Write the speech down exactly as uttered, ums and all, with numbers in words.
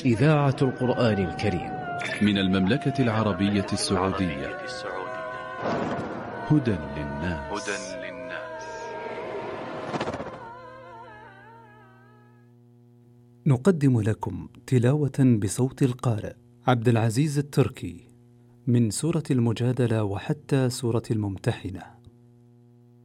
إذاعة القرآن الكريم من المملكة العربية السعودية. هدى للناس. نقدم لكم تلاوة بصوت القارئ عبد العزيز التركي من سورة المجادلة وحتى سورة الممتحنة.